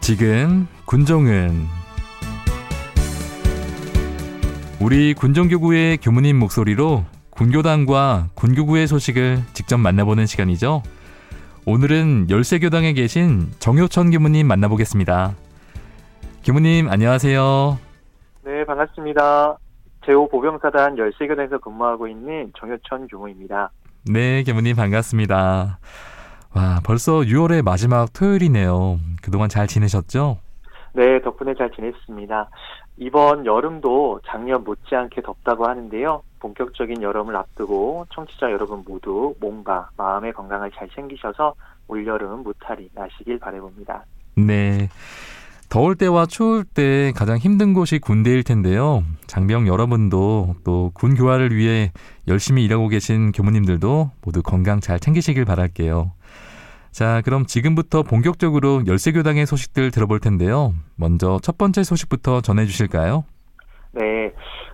지금 군종은 우리 군종교구의 교무님 목소리로 군교당과 군교구의 소식을 직접 만나보는 시간이죠. 오늘은 열세교당에 계신 정효천 교무님 만나보겠습니다. 교무님 안녕하세요. 네, 반갑습니다. 제5보병사단 열세교당에서 근무하고 있는 정효천 교무입니다. 네, 교무님 반갑습니다. 와, 벌써 6월의 마지막 토요일이네요. 그동안 잘 지내셨죠? 네, 덕분에 잘 지냈습니다. 이번 여름도 작년 못지않게 덥다고 하는데요. 본격적인 여름을 앞두고 청취자 여러분 모두 몸과 마음의 건강을 잘 챙기셔서 올여름 무탈히 나시길 바라봅니다. 네, 더울 때와 추울 때 가장 힘든 곳이 군대일 텐데요. 장병 여러분도 또 군 교화를 위해 열심히 일하고 계신 교무님들도 모두 건강 잘 챙기시길 바랄게요. 자, 그럼 지금부터 본격적으로 열세교당의 소식들 들어볼 텐데요. 먼저 첫 번째 소식부터 전해주실까요? 네,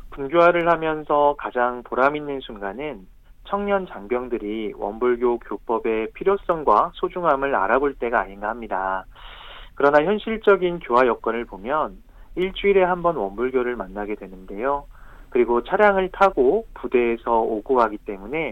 군교화를 하면서 가장 보람 있는 순간은 청년 장병들이 원불교 교법의 필요성과 소중함을 알아볼 때가 아닌가 합니다. 그러나 현실적인 교화 여건을 보면 일주일에 한 번 원불교를 만나게 되는데요. 그리고 차량을 타고 부대에서 오고 가기 때문에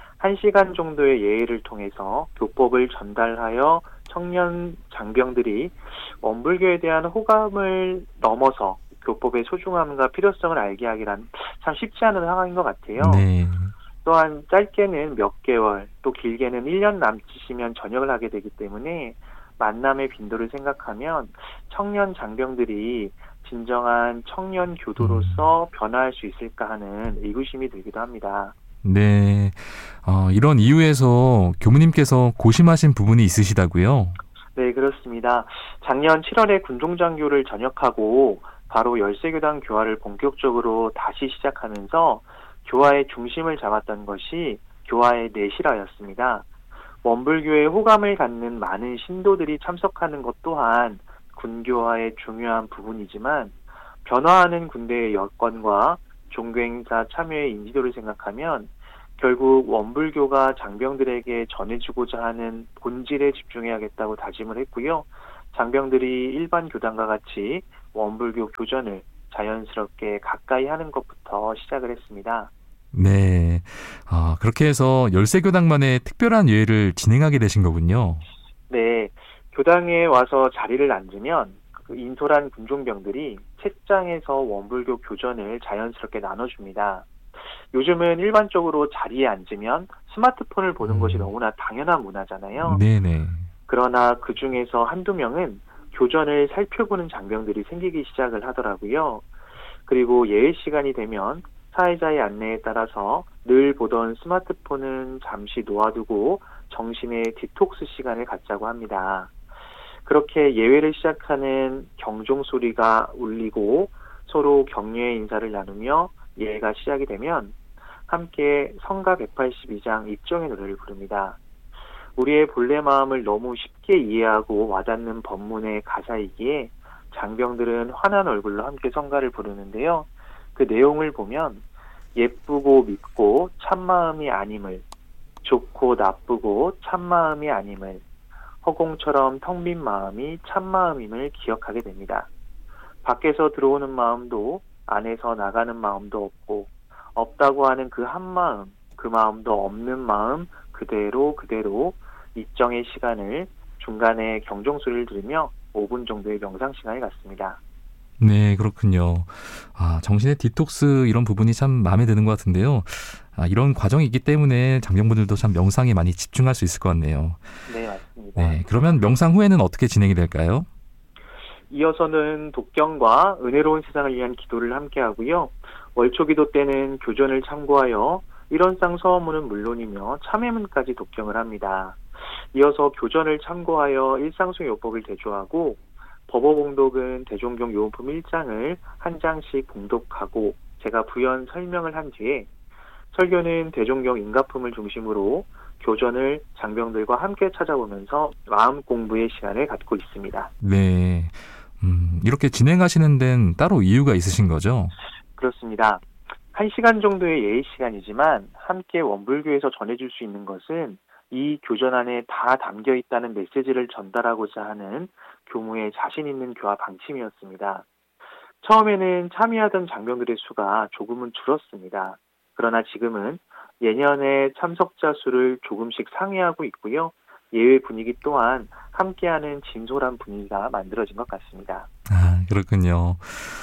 1시간 정도의 예의를 통해서 교법을 전달하여 청년 장병들이 원불교에 대한 호감을 넘어서 교법의 소중함과 필요성을 알게 하기란 참 쉽지 않은 상황인 것 같아요. 네. 또한 짧게는 몇 개월, 또 길게는 1년 남짓이면 전역을 하게 되기 때문에 만남의 빈도를 생각하면 청년 장병들이 진정한 청년 교도로서 변화할 수 있을까 하는 의구심이 들기도 합니다. 네, 이런 이유에서 교무님께서 고심하신 부분이 있으시다고요? 네, 그렇습니다. 작년 7월에 군종장교를 전역하고 바로 열세교당 교화를 본격적으로 다시 시작하면서 교화의 중심을 잡았던 것이 교화의 내실화였습니다. 원불교에 호감을 갖는 많은 신도들이 참석하는 것 또한 군교화의 중요한 부분이지만 변화하는 군대의 여건과 종교행사 참여의 인지도를 생각하면 결국 원불교가 장병들에게 전해주고자 하는 본질에 집중해야겠다고 다짐을 했고요. 장병들이 일반 교단과 같이 원불교 교전을 자연스럽게 가까이 하는 것부터 시작을 했습니다. 네, 그렇게 해서 열세교당만의 특별한 예회를 진행하게 되신 거군요. 네, 교당에 와서 자리를 앉으면 인솔한 군종병들이 책장에서 원불교 교전을 자연스럽게 나눠줍니다. 요즘은 일반적으로 자리에 앉으면 스마트폰을 보는 것이 너무나 당연한 문화잖아요. 네네. 그러나 그 중에서 한두 명은 교전을 살펴보는 장병들이 생기기 시작을 하더라고요. 그리고 예외 시간이 되면 사회자의 안내에 따라서 늘 보던 스마트폰은 잠시 놓아두고 정신의 디톡스 시간을 갖자고 합니다. 그렇게 예회를 시작하는 경종 소리가 울리고 서로 격려의 인사를 나누며 예회가 시작이 되면 함께 성가 182장 입정의 노래를 부릅니다. 우리의 본래 마음을 너무 쉽게 이해하고 와닿는 법문의 가사이기에 장병들은 환한 얼굴로 함께 성가를 부르는데요. 그 내용을 보면 예쁘고 밉고 참마음이 아님을, 좋고 나쁘고 참마음이 아님을, 허공처럼 텅 빈 마음이 참마음임을 기억하게 됩니다. 밖에서 들어오는 마음도 안에서 나가는 마음도 없고 없다고 하는 그 한 마음, 그 마음도 없는 마음 그대로 입정의 시간을 중간에 경종소리를 들으며 5분 정도의 명상 시간을 갖습니다. 네, 그렇군요. 정신의 디톡스 이런 부분이 참 마음에 드는 것 같은데요. 이런 과정이 있기 때문에 장병분들도 참 명상에 많이 집중할 수 있을 것 같네요. 네, 맞습니다. 네, 그러면 명상 후에는 어떻게 진행이 될까요? 이어서는 독경과 은혜로운 세상을 위한 기도를 함께 하고요. 월초기도 때는 교전을 참고하여 일원상 서원문은 물론이며 참회문까지 독경을 합니다. 이어서 교전을 참고하여 일상속 요법을 대조하고 법어봉독은 대종경 요원품 1장을 한 장씩 봉독하고 제가 부연 설명을 한 뒤에 설교는 대종경 인가품을 중심으로 교전을 장병들과 함께 찾아보면서 마음 공부의 시간을 갖고 있습니다. 네, 이렇게 진행하시는 데는 따로 이유가 있으신 거죠? 그렇습니다. 1시간 정도의 예의 시간이지만 함께 원불교에서 전해줄 수 있는 것은 이 교전 안에 다 담겨 있다는 메시지를 전달하고자 하는 교무의 자신 있는 교화 방침이었습니다. 처음에는 참여하던 장병들의 수가 조금은 줄었습니다. 그러나 지금은 예년의 참석자 수를 조금씩 상회하고 있고요. 예외 분위기 또한 함께하는 진솔한 분위기가 만들어진 것 같습니다. 아, 그렇군요.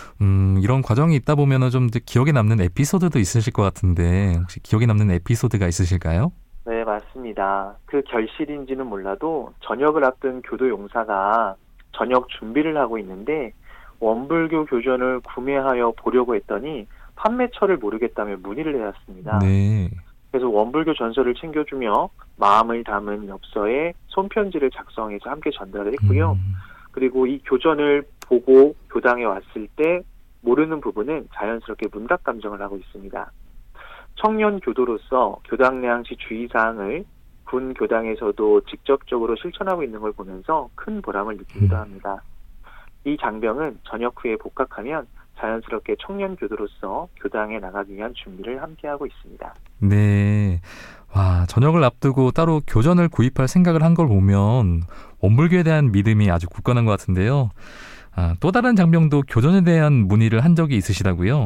이런 과정이 있다 보면은 좀 기억에 남는 에피소드도 있으실 것 같은데 혹시 기억에 남는 에피소드가 있으실까요? 네, 맞습니다. 그 결실인지는 몰라도 저녁을 앞둔 교도 용사가 저녁 준비를 하고 있는데 원불교 교전을 구매하여 보려고 했더니 판매처를 모르겠다며 문의를 해왔습니다. 네. 그래서 원불교 전서를 챙겨주며 마음을 담은 엽서에 손편지를 작성해서 함께 전달을 했고요. 그리고 이 교전을 보고 교당에 왔을 때 모르는 부분은 자연스럽게 문각 감정을 하고 있습니다. 청년 교도로서 교당 내항시 주의사항을 군 교당에서도 직접적으로 실천하고 있는 걸 보면서 큰 보람을 느끼기도 합니다. 이 장병은 전역 후에 복학하면 자연스럽게 청년 교도로서 교당에 나가기 위한 준비를 함께하고 있습니다. 네. 와, 전역을 앞두고 따로 교전을 구입할 생각을 한 걸 보면 원불교에 대한 믿음이 아주 굳건한 것 같은데요. 아, 또 다른 장병도 교전에 대한 문의를 한 적이 있으시다고요?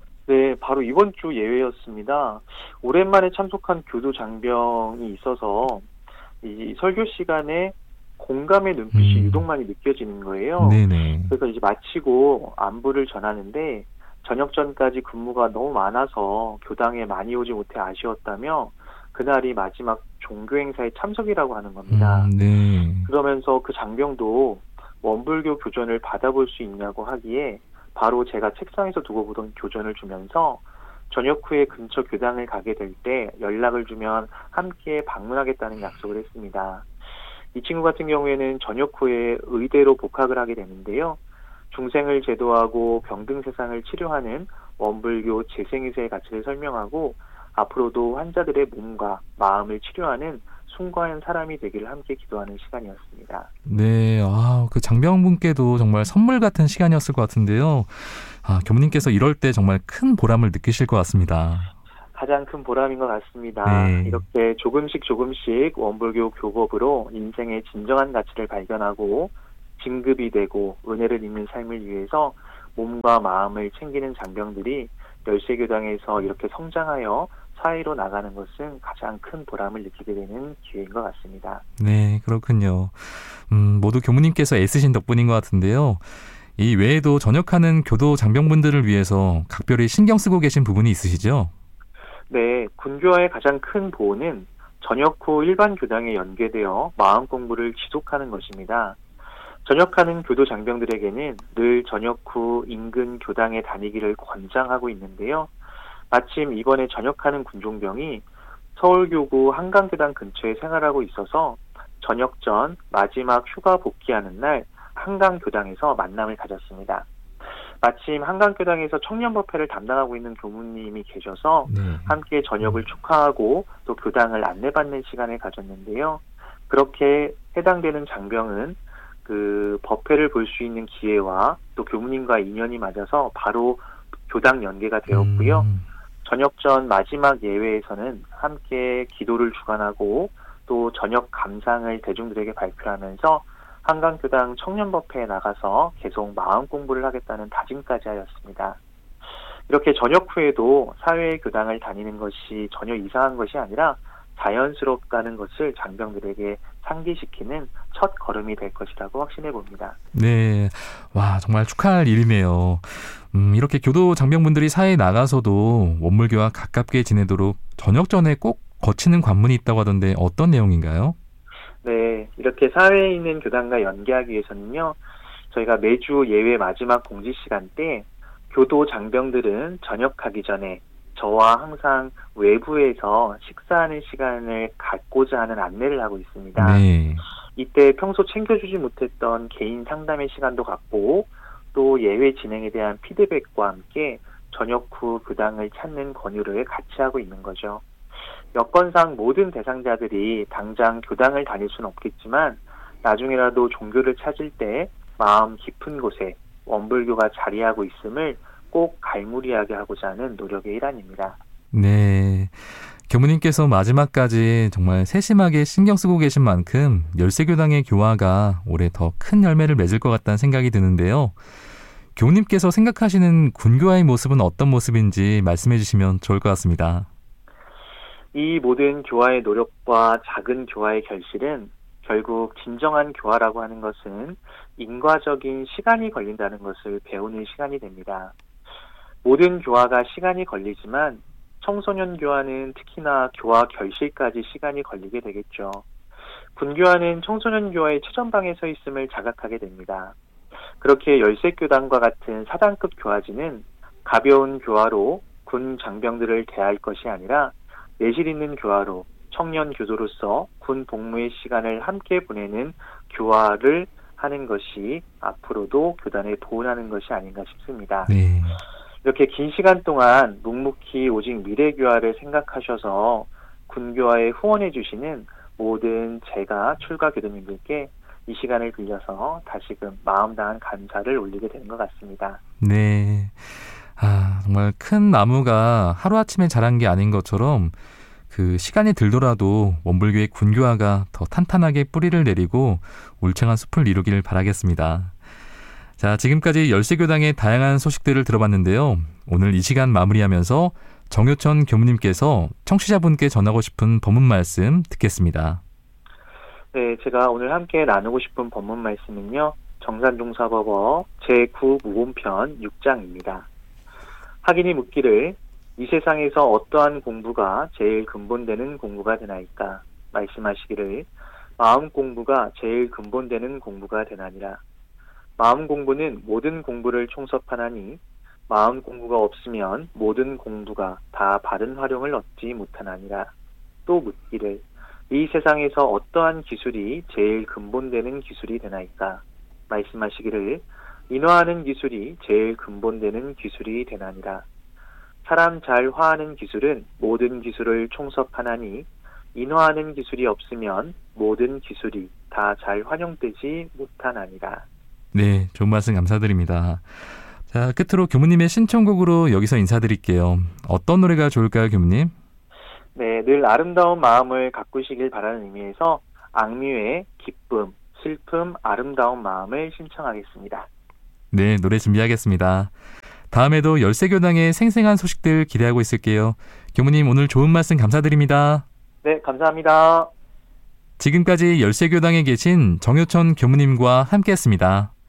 네, 바로 이번 주 예외였습니다. 오랜만에 참석한 교도 장병이 있어서 이 설교 시간에 공감의 눈빛이 유독 많이 느껴지는 거예요. 네네. 그래서 이제 마치고 안부를 전하는데 저녁 전까지 근무가 너무 많아서 교당에 많이 오지 못해 아쉬웠다며 그날이 마지막 종교 행사의 참석이라고 하는 겁니다. 네. 그러면서 그 장병도 원불교 교전을 받아볼 수 있냐고 하기에 바로 제가 책상에서 두고 보던 교전을 주면서 저녁 후에 근처 교당을 가게 될 때 연락을 주면 함께 방문하겠다는 약속을 했습니다. 이 친구 같은 경우에는 저녁 후에 의대로 복학을 하게 되는데요. 중생을 제도하고 병든 세상을 치료하는 원불교 재생의세의 가치를 설명하고 앞으로도 환자들의 몸과 마음을 치료하는 숭고한 사람이 되기를 함께 기도하는 시간이었습니다. 네, 아, 그 장병분께도 정말 선물 같은 시간이었을 것 같은데요. 아, 교무님께서 이럴 때 정말 큰 보람을 느끼실 것 같습니다. 가장 큰 보람인 것 같습니다. 네. 이렇게 조금씩 원불교 교법으로 인생의 진정한 가치를 발견하고 진급이 되고 은혜를 입는 삶을 위해서 몸과 마음을 챙기는 장병들이 열세교당에서 이렇게 성장하여 사회로 나가는 것은 가장 큰 보람을 느끼게 되는 기회인 것 같습니다. 네, 그렇군요. 모두 교무님께서 애쓰신 덕분인 것 같은데요. 이 외에도 전역하는 교도 장병분들을 위해서 각별히 신경 쓰고 계신 부분이 있으시죠? 네, 군교화의 가장 큰 보호는 전역 후 일반 교당에 연계되어 마음 공부를 지속하는 것입니다. 전역하는 교도 장병들에게는 늘 전역 후 인근 교당에 다니기를 권장하고 있는데요. 마침 이번에 전역하는 군종병이 서울교구 한강교당 근처에 생활하고 있어서 전역 전 마지막 휴가 복귀하는 날 한강교당에서 만남을 가졌습니다. 마침 한강교당에서 청년법회를 담당하고 있는 교무님이 계셔서 함께 전역을 축하하고 또 교당을 안내받는 시간을 가졌는데요. 그렇게 해당되는 장병은 그 법회를 볼 수 있는 기회와 또 교무님과 인연이 맞아서 바로 교당 연계가 되었고요. 저녁 전 마지막 예회에서는 함께 기도를 주관하고 또 저녁 감상을 대중들에게 발표하면서 한강교당 청년법회에 나가서 계속 마음 공부를 하겠다는 다짐까지 하였습니다. 이렇게 저녁 후에도 사회의 교당을 다니는 것이 전혀 이상한 것이 아니라 자연스럽다는 것을 장병들에게 상기시키는 첫 걸음이 될 것이라고 확신해 봅니다. 네, 와, 정말 축하할 일이네요. 이렇게 교도 장병분들이 사회에 나가서도 원불교와 가깝게 지내도록 저녁 전에 꼭 거치는 관문이 있다고 하던데 어떤 내용인가요? 네, 이렇게 사회에 있는 교당과 연계하기 위해서는요, 저희가 매주 예외 마지막 공지 시간 때 교도 장병들은 전역하기 전에 저와 항상 외부에서 식사하는 시간을 갖고자 하는 안내를 하고 있습니다. 네. 이때 평소 챙겨주지 못했던 개인 상담의 시간도 갖고 또 예외 진행에 대한 피드백과 함께 저녁 후 교당을 찾는 권유를 같이 하고 있는 거죠. 여건상 모든 대상자들이 당장 교당을 다닐 수는 없겠지만 나중에라도 종교를 찾을 때 마음 깊은 곳에 원불교가 자리하고 있음을 꼭 갈무리하게 하고자 하는 노력의 일환입니다. 네. 교무님께서 마지막까지 정말 세심하게 신경 쓰고 계신 만큼 열세교당의 교화가 올해 더 큰 열매를 맺을 것 같다는 생각이 드는데요. 교무님께서 생각하시는 군교화의 모습은 어떤 모습인지 말씀해 주시면 좋을 것 같습니다. 이 모든 교화의 노력과 작은 교화의 결실은 결국 진정한 교화라고 하는 것은 인과적인 시간이 걸린다는 것을 배우는 시간이 됩니다. 모든 교화가 시간이 걸리지만 청소년 교화는 특히나 교화 결실까지 시간이 걸리게 되겠죠. 군교화는 청소년 교화의 최전방에 서 있음을 자각하게 됩니다. 그렇게 열세교단과 같은 사단급 교화지는 가벼운 교화로 군 장병들을 대할 것이 아니라 내실 있는 교화로 청년 교도로서 군 복무의 시간을 함께 보내는 교화를 하는 것이 앞으로도 교단에 도움하는 것이 아닌가 싶습니다. 네. 이렇게 긴 시간 동안 묵묵히 오직 미래교화를 생각하셔서 군교화에 후원해 주시는 모든 제가 출가 교도님들께 이 시간을 빌려서 다시금 마음 다한 감사를 올리게 되는 것 같습니다. 네. 정말 큰 나무가 하루아침에 자란 게 아닌 것처럼 그 시간이 들더라도 원불교의 군교화가 더 탄탄하게 뿌리를 내리고 울창한 숲을 이루기를 바라겠습니다. 자, 지금까지 열세교당의 다양한 소식들을 들어봤는데요. 오늘 이 시간 마무리하면서 정효천 교무님께서 청취자분께 전하고 싶은 법문 말씀 듣겠습니다. 네, 제가 오늘 함께 나누고 싶은 법문 말씀은요. 정산종사법어 제9무공편 6장입니다. 학인이 묻기를 이 세상에서 어떠한 공부가 제일 근본되는 공부가 되나이까? 말씀하시기를 마음 공부가 제일 근본되는 공부가 되나니라. 마음 공부는 모든 공부를 총섭하나니 마음 공부가 없으면 모든 공부가 다 바른 활용을 얻지 못하나니라. 또 묻기를 이 세상에서 어떠한 기술이 제일 근본되는 기술이 되나이까? 말씀하시기를 인화하는 기술이 제일 근본되는 기술이 되나니라. 사람 잘 화하는 기술은 모든 기술을 총섭하나니 인화하는 기술이 없으면 모든 기술이 다 잘 활용되지 못하나니라. 네, 좋은 말씀 감사드립니다. 자, 끝으로 교무님의 신청곡으로 여기서 인사드릴게요. 어떤 노래가 좋을까요, 교무님? 네, 늘 아름다운 마음을 가꾸시길 바라는 의미에서 악뮤의 기쁨, 슬픔, 아름다운 마음을 신청하겠습니다. 네, 노래 준비하겠습니다. 다음에도 열세교당의 생생한 소식들 기대하고 있을게요. 교무님, 오늘 좋은 말씀 감사드립니다. 네, 감사합니다. 지금까지 열세교당에 계신 정효천 교무님과 함께했습니다.